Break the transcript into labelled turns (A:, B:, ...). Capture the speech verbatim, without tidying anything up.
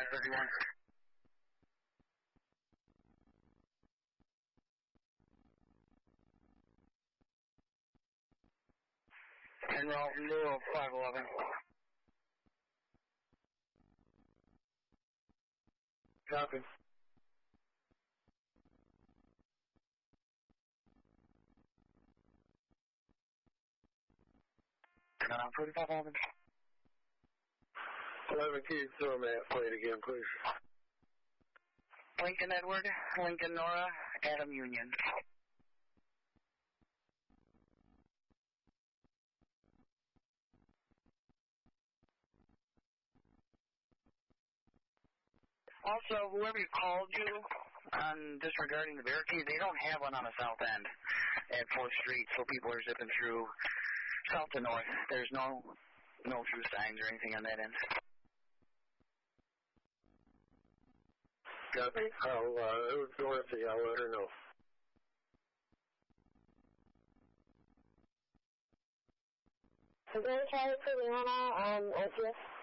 A: thirty-one. En route to five eleven. Copy. Turn on forty-five eleven.
B: eleven, can you throw me that plate again, please?
A: Lincoln Edward, Lincoln Nora, Adam Union. Also, whoever you called you on disregarding the barricade, they don't have one on the south end at fourth Street, so people are zipping through south to north. There's no no true signs or anything on that end.
B: Copy. I'll, uh, it was Dorothy. I'll let her know.
C: Is there a Charlie for Leona on O T S?